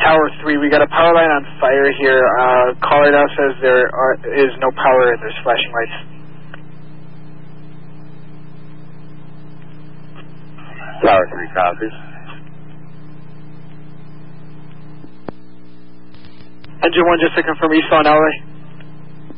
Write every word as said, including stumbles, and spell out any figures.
Tower three, we got a power line on fire here. Uh, caller now says there are, is no power and there's flashing lights. Tower three copies. Engine one, just to confirm, you saw an L A?